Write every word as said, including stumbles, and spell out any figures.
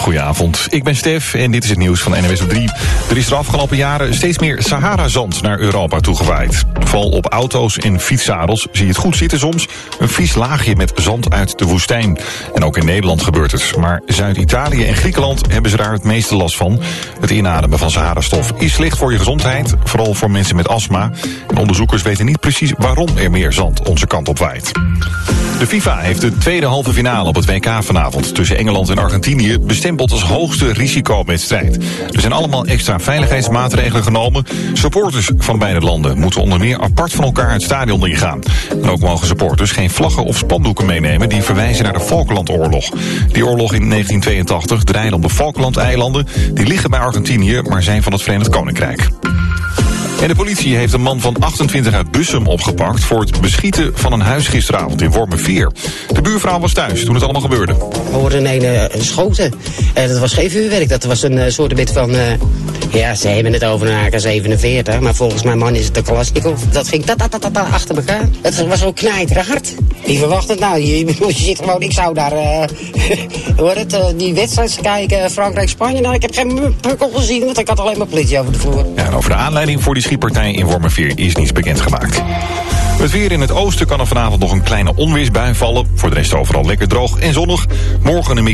Goedenavond, ik ben Stef en dit is het nieuws van N O S op drie. Er is de afgelopen jaren steeds meer Sahara-zand naar Europa toegewaaid. Vooral op auto's en fietszadels zie je het goed zitten soms. Een vies laagje met zand uit de woestijn. En ook in Nederland gebeurt het. Maar Zuid-Italië en Griekenland hebben ze daar het meeste last van. Het inademen van Sahara-stof is slecht voor je gezondheid. Vooral voor mensen met astma. En onderzoekers weten niet precies waarom er meer zand onze kant op waait. De FIFA heeft de tweede halve finale op het W K vanavond tussen Engeland en Argentinië bestempeld als hoogste risicowedstrijd. Er zijn allemaal extra veiligheidsmaatregelen genomen. Supporters van beide landen moeten onder meer apart van elkaar het stadion ingaan. En ook mogen supporters geen vlaggen of spandoeken meenemen die verwijzen naar de Falklandoorlog. Die oorlog in negentien tweeëntachtig draaide om de Falklandeilanden. Die liggen bij Argentinië, maar zijn van het Verenigd Koninkrijk. En de politie heeft een man van achtentwintig uit Bussum opgepakt voor het beschieten van een huis gisteravond in Wormerveer. De buurvrouw was thuis toen het allemaal gebeurde. We hoorden een uh, schoten. Uh, dat was geen vuurwerk, dat was een uh, soort bit van... Uh, ja, ze hebben het over een A K zevenenveertig, maar volgens mijn man is het de Kalashnikov. Dat ging ta ta ta ta ta achter elkaar. Het was ook knijterhard. Wie verwacht het nou? Je, je zit gewoon, ik zou daar... Uh, hoor het, uh, die wedstrijd kijken, Frankrijk-Spanje. Nou, ik heb geen pukkel gezien, want ik had alleen maar politie over de vloer. Ja, en over de aanleiding voor die schietpartij in Wormerveer is niets bekendgemaakt. Het weer in het oosten kan er vanavond nog een kleine onweersbui vallen. Voor de rest overal lekker droog en zonnig. Morgen een mix